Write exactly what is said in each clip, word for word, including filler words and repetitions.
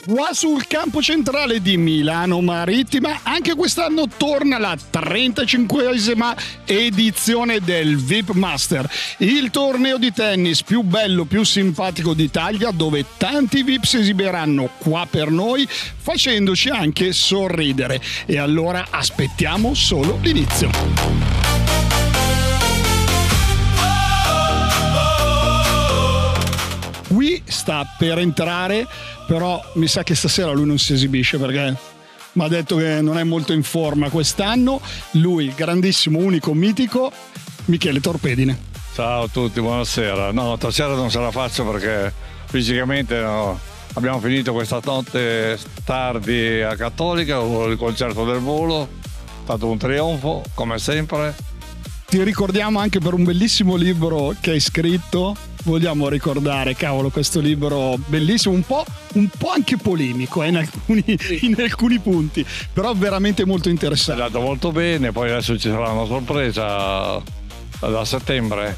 qua sul campo centrale di Milano Marittima. Anche quest'anno torna la trentacinquesima edizione del V I P Master, il torneo di tennis più bello, più simpatico d'Italia, dove tanti V I P si esibiranno qua per noi, facendoci anche sorridere. E allora aspettiamo solo l'inizio. Qui sta per entrare, però mi sa che stasera lui non si esibisce perché mi ha detto che non è molto in forma quest'anno. Lui, il grandissimo, unico, mitico Michele Torpedine. Ciao a tutti, buonasera. No, stasera non ce la faccio perché fisicamente no. Abbiamo finito questa notte tardi a Cattolica, il concerto del volo, è stato un trionfo come sempre. Ti ricordiamo anche per un bellissimo libro che hai scritto. Vogliamo ricordare, cavolo, questo libro bellissimo, un po', un po' anche polemico eh, in, alcuni, in alcuni punti, però veramente molto interessante. È andato molto bene, poi adesso ci sarà una sorpresa da settembre.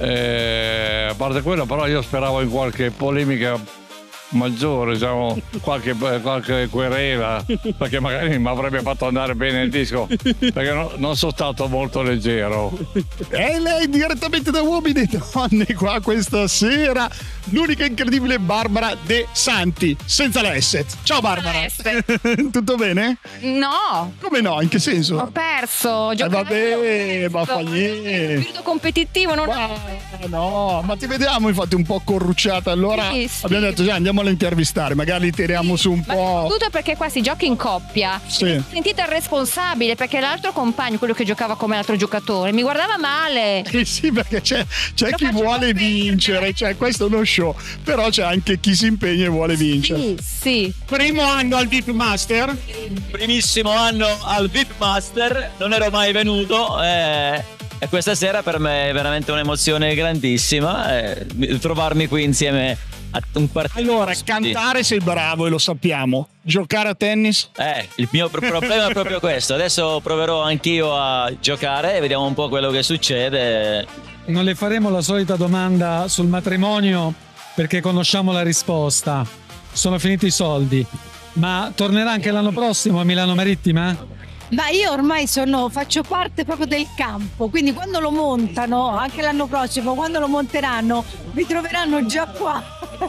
E, a parte quello, però io speravo in qualche polemica maggiore, diciamo, qualche, qualche querela, perché magari mi avrebbe fatto andare bene il disco, perché no, non sono stato molto leggero. E lei direttamente da Uomini e Donne qua questa sera, l'unica incredibile Barbara De Santi, senza l'Esset. Ciao Barbara. Tutto bene? No. Come no? In che senso? Ho perso. Eh vabbè, ma fa niente. Spirito competitivo non ma, no, ma ti vediamo infatti un po' corrucciata, allora sì, sì. Abbiamo detto già andiamo a intervistare, magari tiriamo sì, su un ma po'. Tutto perché qua si gioca in coppia. Sì. Sentite il responsabile perché l'altro compagno, quello che giocava come l'altro giocatore, mi guardava male. Eh sì, perché c'è, c'è chi vuole vincere, cioè questo è uno show, però c'è anche chi si impegna e vuole vincere. Sì, sì. Primo anno al V I P Master? Primissimo anno al V I P Master, non ero mai venuto. Eh... E questa sera per me è veramente un'emozione grandissima eh, trovarmi qui insieme a un partito. Allora, cantare sei bravo e lo sappiamo. Giocare a tennis? Eh, il mio problema è proprio questo. Adesso proverò anch'io a giocare e vediamo un po' quello che succede. Non le faremo la solita domanda sul matrimonio perché conosciamo la risposta. Sono finiti i soldi. Ma tornerà anche l'anno prossimo a Milano Marittima? Ma io ormai sono, faccio parte proprio del campo, quindi quando lo montano, anche l'anno prossimo, quando lo monteranno, vi troveranno già qua.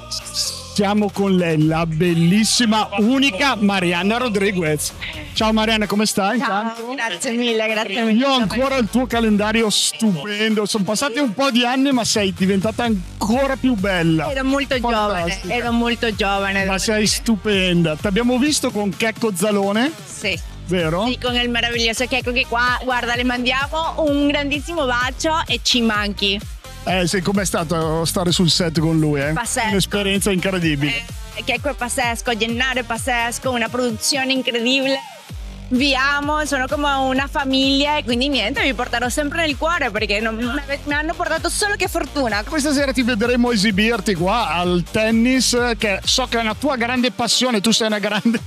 Siamo con lei, la bellissima, unica Marianna Rodriguez. Ciao Marianna, come stai? Ciao, grazie mille, grazie mille. Io ho ancora il tuo calendario stupendo, sono passati un po' di anni ma sei diventata ancora più bella. Ero molto Fantastica. giovane, ero molto giovane. Ma sei stupenda, ti abbiamo visto con Checco Zalone. Sì. Vero? Sì, con il meraviglioso Checco che qua, guarda, le mandiamo un grandissimo bacio e ci manchi. Eh sì, com'è stato stare sul set con lui? Eh? Pazzesco. Un'esperienza incredibile. Eh, Checco è pazzesco, Gennaro è pazzesco, una produzione incredibile. Vi amo, sono come una famiglia e quindi niente, vi porterò sempre nel cuore perché non, mi hanno portato solo che fortuna. Questa sera ti vedremo esibirti qua al tennis, che so che è una tua grande passione, tu sei una grande...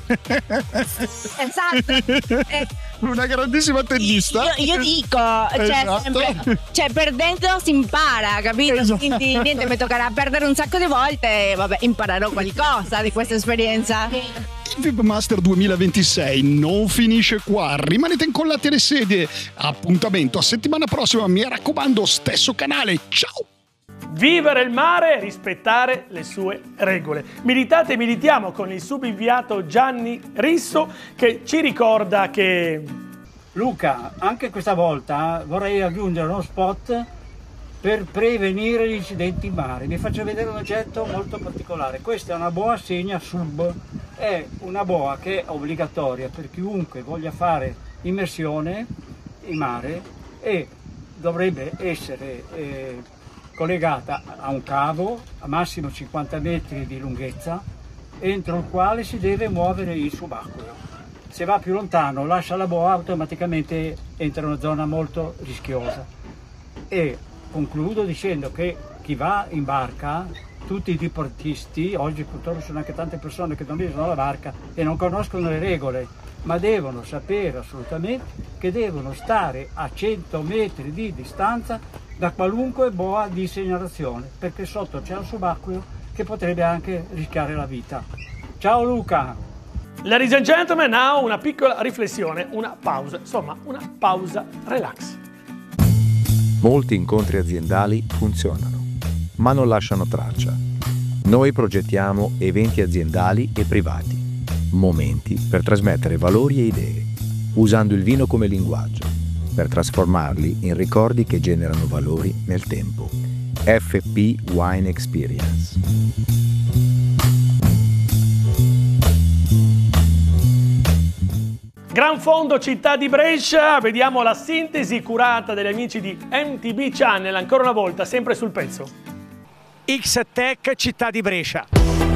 Esatto. Eh, una grandissima tennista. Io, io dico, cioè, Esatto. sempre, cioè perdendo si impara, capito? Esatto. Quindi niente, mi toccherà perdere un sacco di volte e vabbè, imparerò qualcosa di questa esperienza. Il V I P Master duemilaventisei non finisce qua, rimanete incollati alle sedie. Appuntamento a settimana prossima, mi raccomando, stesso canale. Ciao! Vivere il mare e rispettare le sue regole. Militate e militiamo con il subinviato Gianni Risso che ci ricorda che... Luca, anche questa volta vorrei aggiungere uno spot per prevenire gli incidenti in mare. Vi faccio vedere un oggetto molto particolare. Questa è una boa Segna Sub. È una boa che è obbligatoria per chiunque voglia fare immersione in mare e dovrebbe essere eh, collegata a un cavo a massimo cinquanta metri di lunghezza entro il quale si deve muovere il subacqueo. Se va più lontano lascia la boa, automaticamente entra in una zona molto rischiosa. E concludo dicendo che chi va in barca, tutti i diportisti, oggi purtroppo sono anche tante persone che non usano la barca e non conoscono le regole, ma devono sapere assolutamente che devono stare a cento metri di distanza da qualunque boa di segnalazione, perché sotto c'è un subacqueo che potrebbe anche rischiare la vita. Ciao Luca. Ladies and gentlemen, now una piccola riflessione, una pausa, insomma una pausa relax. Molti incontri aziendali funzionano, ma non lasciano traccia. Noi progettiamo eventi aziendali e privati, momenti per trasmettere valori e idee, usando il vino come linguaggio, per trasformarli in ricordi che generano valori nel tempo. F P Wine Experience. Gran Fondo Città di Brescia, vediamo la sintesi curata dagli amici di M T B Channel, ancora una volta, sempre sul pezzo. X-Tech Città di Brescia.